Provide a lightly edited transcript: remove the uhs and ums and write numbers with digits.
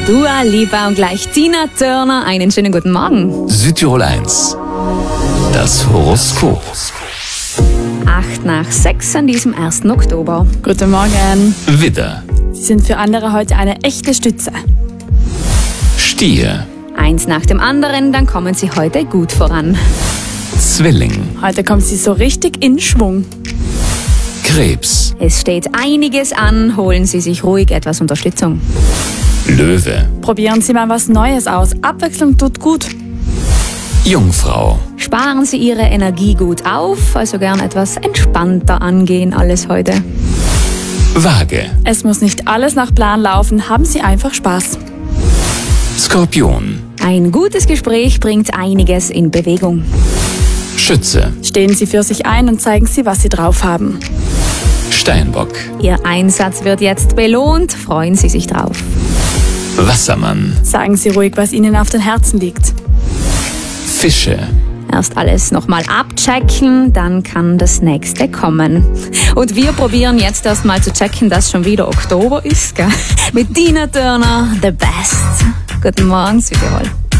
Dua Lipa und gleich Tina Turner. Einen schönen guten Morgen. Südtirol 1. Das Horoskop. 8:06 an diesem 1. Oktober. Guten Morgen. Widder. Sie sind für andere heute eine echte Stütze. Stier. Eins nach dem anderen, dann kommen Sie heute gut voran. Zwilling. Heute kommt sie so richtig in Schwung. Krebs. Es steht einiges an, holen Sie sich ruhig etwas Unterstützung. Löwe. Probieren Sie mal was Neues aus. Abwechslung tut gut. Jungfrau. Sparen Sie Ihre Energie gut auf, also gern etwas entspannter angehen alles heute. Waage. Es muss nicht alles nach Plan laufen, haben Sie einfach Spaß. Skorpion. Ein gutes Gespräch bringt einiges in Bewegung. Schütze. Stehen Sie für sich ein und zeigen Sie, was Sie drauf haben. Steinbock. Ihr Einsatz wird jetzt belohnt, freuen Sie sich drauf. Wassermann. Sagen Sie ruhig, was Ihnen auf den Herzen liegt. Fische. Erst alles nochmal abchecken, dann kann das nächste kommen. Und wir probieren jetzt erstmal zu checken, dass schon wieder Oktober ist, gell? Mit Tina Turner, The Best. Guten Morgen, Südtirol.